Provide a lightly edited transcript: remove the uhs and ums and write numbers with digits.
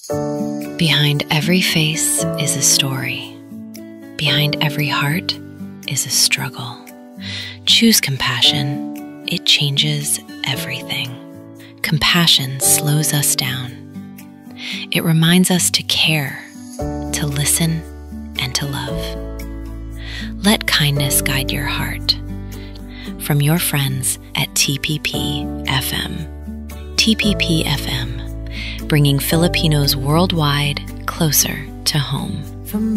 Behind every face is a story. Behind every heart is a struggle. Choose compassion. It changes everything. Compassion slows us down. It reminds us to care, to listen, and to love. Let kindness guide your heart. From your friends at TPP FM. TPP FM, bringing Filipinos worldwide closer to home.